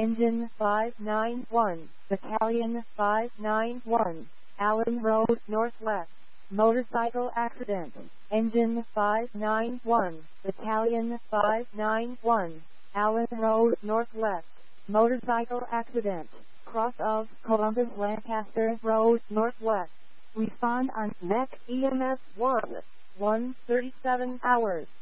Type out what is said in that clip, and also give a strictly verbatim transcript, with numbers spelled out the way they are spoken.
Engine five nine one, Battalion five nine one, Allen Road Northwest, motorcycle accident. Engine five nine one, Battalion five nine one, Allen Road Northwest, motorcycle accident. Cross of Columbus Lancaster Road Northwest. Respond on N E C E M S one, one thirty-seven hours.